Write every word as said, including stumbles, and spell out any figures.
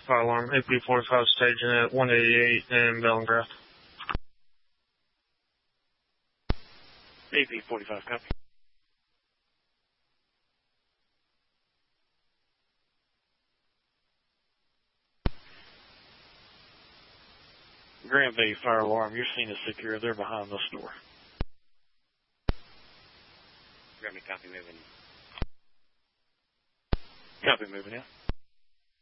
Fire alarm, A P forty-five staging at one eighty-eight in Bellingrath. A P forty-five, copy. Grand Bay fire alarm, your scene is secure. They're behind the store. Grand Bay, copy, moving. Copy, moving in.